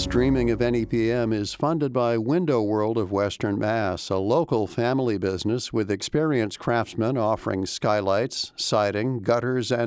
Streaming of NEPM is funded by Window World of Western Mass, a local family business with experienced craftsmen offering skylights, siding, gutters, and